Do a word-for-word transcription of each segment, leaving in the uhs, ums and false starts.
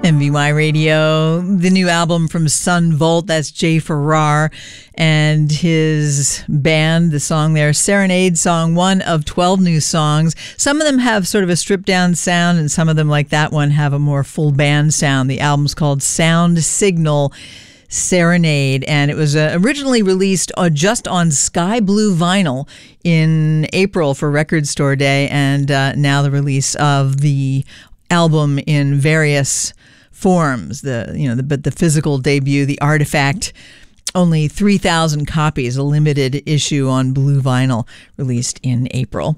M V Y Radio, the new album from Sun Volt, that's Jay Farrar and his band, the song there, Serenade, song one of twelve new songs. Some of them have sort of a stripped down sound, and some of them, like that one, have a more full band sound. The album's called Sound Signal Serenade, and it was uh, originally released uh, just on Sky Blue vinyl in April for Record Store Day, and uh, now the release of the album in various forms, the you know the, but the physical debut, the Artifact, only three thousand copies, a limited issue on blue vinyl, released in April.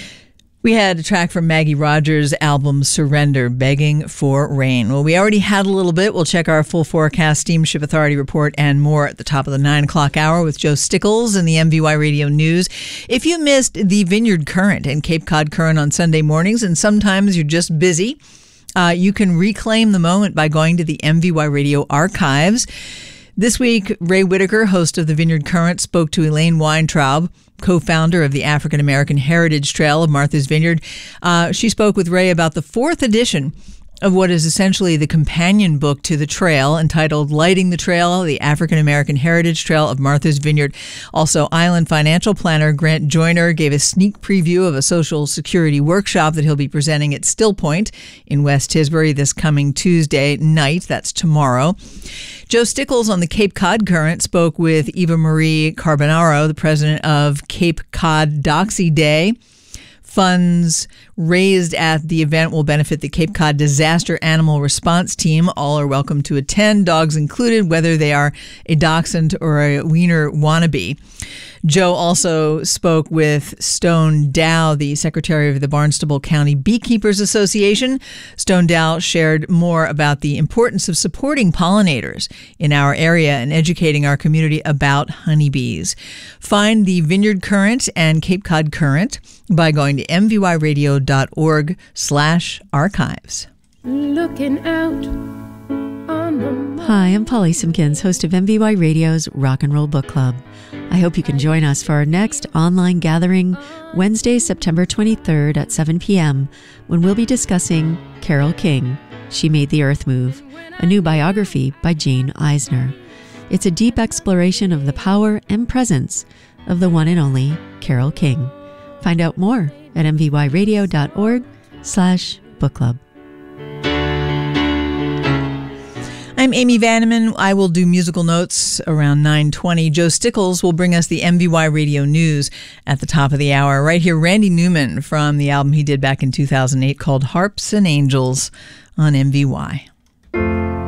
We had a track from Maggie Rogers' album Surrender, Begging for Rain. Well, we already had a little bit. We'll check our full forecast, Steamship Authority report, and more at the top of the nine o'clock hour with Joe Stickles and the M V Y Radio News. If you missed the Vineyard Current and Cape Cod Current on Sunday mornings, and sometimes you're just busy, uh, you can reclaim the moment by going to the M V Y Radio archives. This week, Ray Whitaker, host of the Vineyard Current, spoke to Elaine Weintraub, co-founder of the African American Heritage Trail of Martha's Vineyard. Uh, she spoke with Ray about the fourth edition of what is essentially the companion book to the trail, entitled Lighting the Trail, the African American Heritage Trail of Martha's Vineyard. Also, Island financial planner Grant Joyner gave a sneak preview of a Social Security workshop that he'll be presenting at Still Point in West Tisbury this coming Tuesday night. That's tomorrow. Joe Stickles on the Cape Cod Current spoke with Eva Marie Carbonaro, the president of Cape Cod Doxy Day. Funds raised at the event will benefit the Cape Cod Disaster Animal Response Team. All are welcome to attend, dogs included, whether they are a dachshund or a wiener wannabe. Joe also spoke with Stone Dow, the secretary of the Barnstable County Beekeepers Association. Stone Dow shared more about the importance of supporting pollinators in our area and educating our community about honeybees. Find the Vineyard Current and Cape Cod Current by going to mvyradio.org slash archives. Looking out. Hi, I'm Polly Simpkins, host of M V Y Radio's Rock and Roll Book Club. I hope you can join us for our next online gathering Wednesday, September twenty-third at seven p.m. when we'll be discussing Carole King, She Made the Earth Move, a new biography by Jane Eisner. It's a deep exploration of the power and presence of the one and only Carole King. Find out more at mvyradio.org slash book club. I'm Amy Vanneman. I will do musical notes around nine twenty. Joe Stickles will bring us the M V Y Radio News at the top of the hour. Right here, Randy Newman from the album he did back in two thousand eight called Harps and Angels on M V Y.